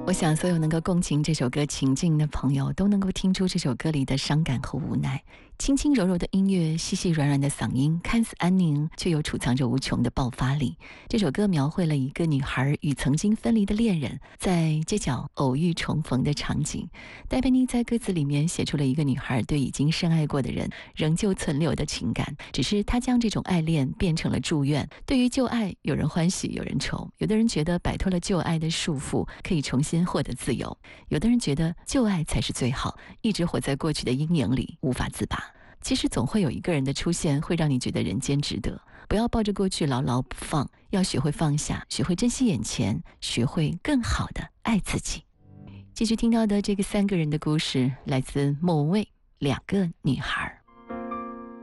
我想所有能够共情这首歌情境的朋友都能够听出这首歌里的伤感和无奈。轻轻柔柔的音乐，细细软软的嗓音，看似安宁，却又储藏着无穷的爆发力。这首歌描绘了一个女孩与曾经分离的恋人在街角偶遇重逢的场景。戴佩妮在歌词里面写出了一个女孩对已经深爱过的人仍旧存留的情感，只是她将这种爱恋变成了祝愿。对于旧爱，有人欢喜，有人愁。有的人觉得摆脱了旧爱的束缚，可以重新获得自由；有的人觉得旧爱才是最好，一直活在过去的阴影里，无法自拔。其实总会有一个人的出现，会让你觉得人间值得。不要抱着过去牢牢不放，要学会放下，学会珍惜眼前，学会更好的爱自己。继续听到的这个3个人的故事，来自莫文蔚，2个女孩。